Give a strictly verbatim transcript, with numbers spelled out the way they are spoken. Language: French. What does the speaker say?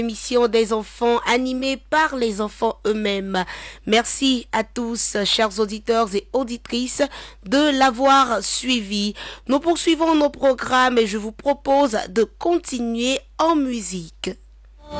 Émission des enfants animée par les enfants eux-mêmes. Merci à tous, chers auditeurs et auditrices, de l'avoir suivi. Nous poursuivons nos programmes et je vous propose de continuer en musique.